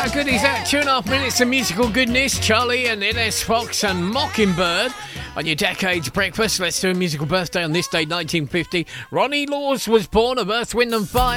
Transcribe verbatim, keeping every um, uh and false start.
How good is that? Two and a half minutes of musical goodness. Charlie and Inez Fox and Mockingbird on your Decades Breakfast. Let's do a musical birthday on this day, nineteen fifty. Ronnie Laws was born of Earth, Wind and Fire.